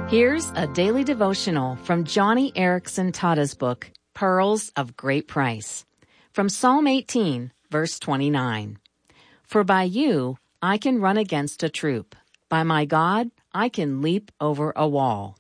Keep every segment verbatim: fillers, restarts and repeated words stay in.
Here's a daily devotional from Joni Eareckson Tada's book, Pearls of Great Price. From Psalm eighteen, verse twenty-nine. For by you I can run against a troop. By my God, I can leap over a wall.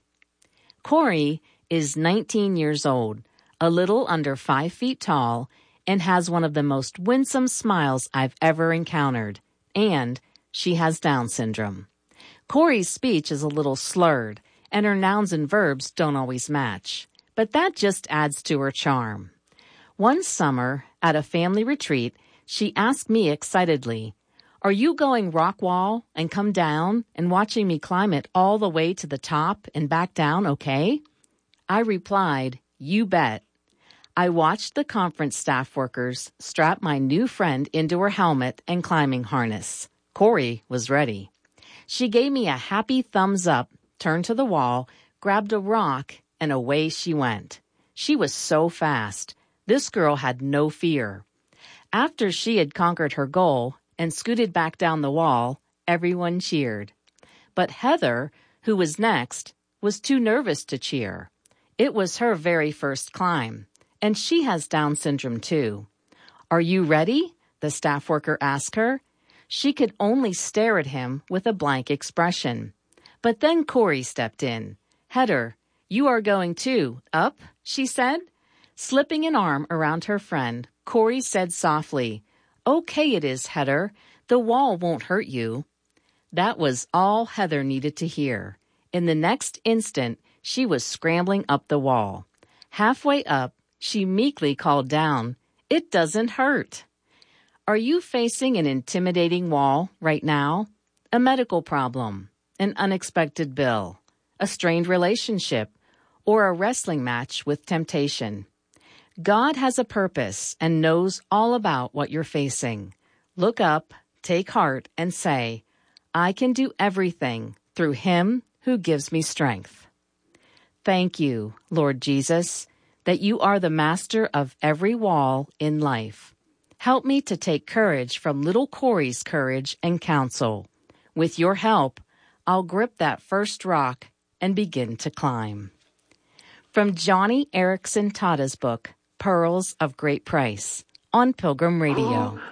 Corey is nineteen years old, a little under five feet tall, and has one of the most winsome smiles I've ever encountered. And she has Down syndrome. Corey's speech is a little slurred, and her nouns and verbs don't always match. But that just adds to her charm. One summer, at a family retreat, she asked me excitedly, "Are you going rock wall and come down and watching me climb it all the way to the top and back down, okay?" I replied, "You bet." I watched the conference staff workers strap my new friend into her helmet and climbing harness. Corey was ready. She gave me a happy thumbs up, turned to the wall, grabbed a rock, and away she went. She was so fast. This girl had no fear. After she had conquered her goal and scooted back down the wall, everyone cheered. But Heather, who was next, was too nervous to cheer. It was her very first climb, and she has Down syndrome too. "Are you ready?" the staff worker asked her. She could only stare at him with a blank expression. But then Corey stepped in. "Heather, you are going too, up," she said. Slipping an arm around her friend, Corey said softly, "Okay it is, Heather. The wall won't hurt you." That was all Heather needed to hear. In the next instant, she was scrambling up the wall. Halfway up, she meekly called down, "It doesn't hurt." Are you facing an intimidating wall right now? A medical problem, an unexpected bill, a strained relationship, or a wrestling match with temptation? God has a purpose and knows all about what you're facing. Look up, take heart, and say, "I can do everything through Him who gives me strength." Thank you, Lord Jesus, that you are the master of every wall in life. Help me to take courage from little Corey's courage and counsel. With your help, I'll grip that first rock and begin to climb. From Joni Eareckson Tada's book, Pearls of Great Price, on Pilgrim Radio.